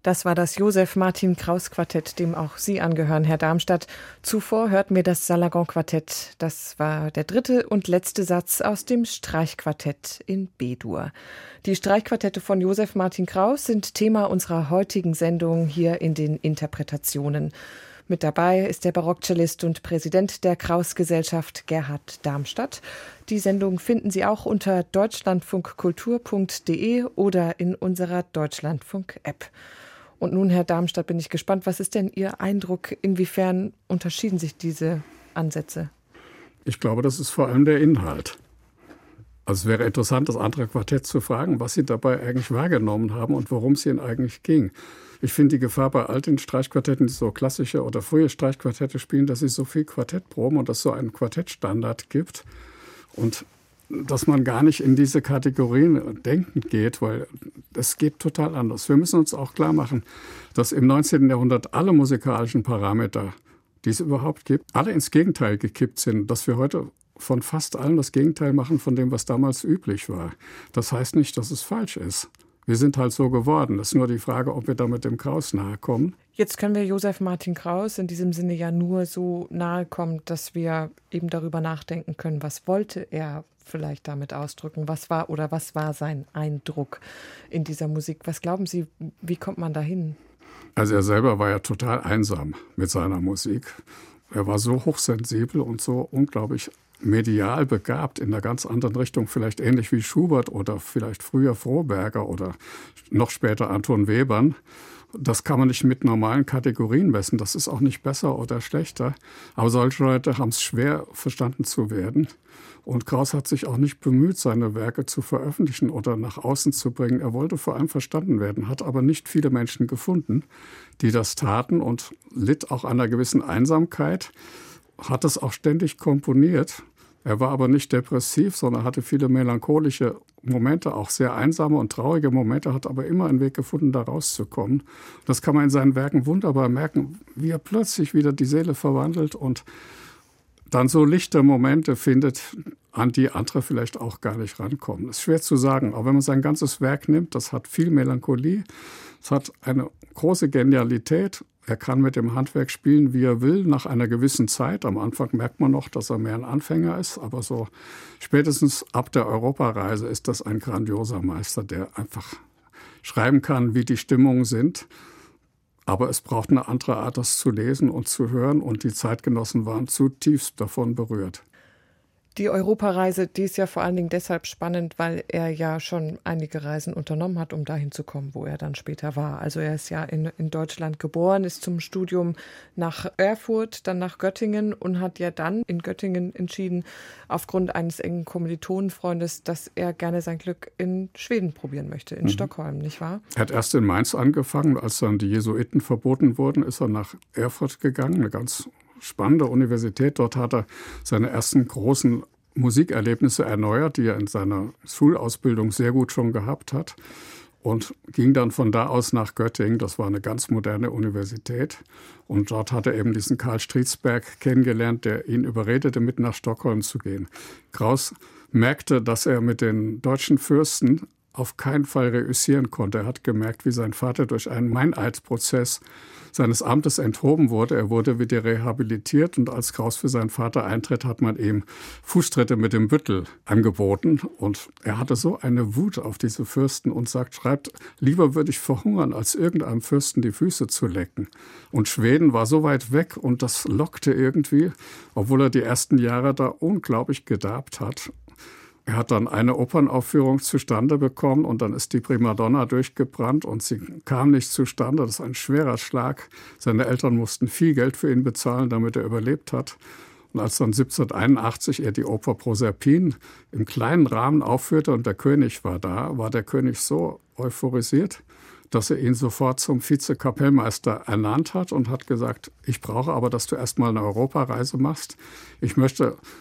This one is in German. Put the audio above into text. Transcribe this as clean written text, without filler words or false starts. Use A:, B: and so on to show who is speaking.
A: Das war das Josef Martin Kraus Quartett, dem auch Sie angehören, Herr Darmstadt. Zuvor hörten wir das Salagon Quartett. Das war der dritte und letzte Satz aus dem Streichquartett in B-Dur. Die Streichquartette von Josef Martin Kraus sind Thema unserer heutigen Sendung hier in den Interpretationen. Mit dabei ist der Barockcellist und Präsident der Kraus-Gesellschaft Gerhard Darmstadt. Die Sendung finden Sie auch unter deutschlandfunkkultur.de oder in unserer Deutschlandfunk-App. Und nun, Herr Darmstadt, bin ich gespannt, was ist denn Ihr Eindruck? Inwiefern unterschieden sich diese Ansätze?
B: Ich glaube, das ist vor allem der Inhalt. Also es wäre interessant, das andere Quartett zu fragen, was Sie dabei eigentlich wahrgenommen haben und worum es Ihnen eigentlich ging. Ich finde die Gefahr bei alten Streichquartetten, die so klassische oder frühe Streichquartette spielen, dass sie so viel Quartett proben und dass es so einen Quartettstandard gibt und dass man gar nicht in diese Kategorien denken geht, weil das geht total anders. Wir müssen uns auch klar machen, dass im 19. Jahrhundert alle musikalischen Parameter, die es überhaupt gibt, alle ins Gegenteil gekippt sind, dass wir heute von fast allem das Gegenteil machen von dem, was damals üblich war. Das heißt nicht, dass es falsch ist. Wir sind halt so geworden. Das ist nur die Frage, ob wir damit dem Kraus nahe kommen.
A: Jetzt können wir Josef Martin Kraus in diesem Sinne ja nur so nahe kommen, dass wir eben darüber nachdenken können, was wollte er vielleicht damit ausdrücken? Was war sein Eindruck in dieser Musik? Was glauben Sie, wie kommt man dahin?
B: Also er selber war ja total einsam mit seiner Musik. Er war so hochsensibel und so unglaublich medial begabt in einer ganz anderen Richtung, vielleicht ähnlich wie Schubert oder vielleicht früher Froberger oder noch später Anton Webern. Das kann man nicht mit normalen Kategorien messen. Das ist auch nicht besser oder schlechter. Aber solche Leute haben es schwer, verstanden zu werden. Und Kraus hat sich auch nicht bemüht, seine Werke zu veröffentlichen oder nach außen zu bringen. Er wollte vor allem verstanden werden, hat aber nicht viele Menschen gefunden, die das taten und litt auch an einer gewissen Einsamkeit, hat es auch ständig komponiert. Er war aber nicht depressiv, sondern hatte viele melancholische Momente, auch sehr einsame und traurige Momente, hat aber immer einen Weg gefunden, da rauszukommen. Das kann man in seinen Werken wunderbar merken, wie er plötzlich wieder die Seele verwandelt und dann so lichte Momente findet, an die andere vielleicht auch gar nicht rankommen. Das ist schwer zu sagen, aber wenn man sein ganzes Werk nimmt, das hat viel Melancholie, es hat eine große Genialität. Er kann mit dem Handwerk spielen, wie er will, nach einer gewissen Zeit. Am Anfang merkt man noch, dass er mehr ein Anfänger ist, aber so spätestens ab der Europareise ist das ein grandioser Meister, der einfach schreiben kann, wie die Stimmungen sind. Aber es braucht eine andere Art, das zu lesen und zu hören, und die Zeitgenossen waren zutiefst davon berührt.
A: Die Europareise, die ist ja vor allen Dingen deshalb spannend, weil er ja schon einige Reisen unternommen hat, um dahin zu kommen, wo er dann später war. Also er ist ja in Deutschland geboren, ist zum Studium nach Erfurt, dann nach Göttingen und hat ja dann in Göttingen entschieden, aufgrund eines engen Kommilitonenfreundes, dass er gerne sein Glück in Schweden probieren möchte, in Stockholm, nicht wahr?
B: Er hat erst in Mainz angefangen, als dann die Jesuiten verboten wurden, ist er nach Erfurt gegangen, eine ganz spannende Universität. Dort hat er seine ersten großen Musikerlebnisse erneuert, die er in seiner Schulausbildung sehr gut schon gehabt hat, und ging dann von da aus nach Göttingen. Das war eine ganz moderne Universität. Und dort hat er eben diesen Karl Stridsberg kennengelernt, der ihn überredete, mit nach Stockholm zu gehen. Kraus merkte, dass er mit den deutschen Fürsten auf keinen Fall reüssieren konnte. Er hat gemerkt, wie sein Vater durch einen Meineidsprozess seines Amtes enthoben wurde. Er wurde wieder rehabilitiert, und als Kraus für seinen Vater eintritt, hat man ihm Fußtritte mit dem Büttel angeboten. Und er hatte so eine Wut auf diese Fürsten und schreibt, lieber würde ich verhungern, als irgendeinem Fürsten die Füße zu lecken. Und Schweden war so weit weg, und das lockte irgendwie, obwohl er die ersten Jahre da unglaublich gedarbt hat. Er hat dann eine Opernaufführung zustande bekommen, und dann ist die Primadonna durchgebrannt und sie kam nicht zustande. Das ist ein schwerer Schlag. Seine Eltern mussten viel Geld für ihn bezahlen, damit er überlebt hat. Und als dann 1781 er die Oper Proserpine im kleinen Rahmen aufführte und der König war da, war der König so euphorisiert, dass er ihn sofort zum Vizekapellmeister ernannt hat und hat gesagt, ich brauche aber, dass du erstmal eine Europareise machst. Ich möchte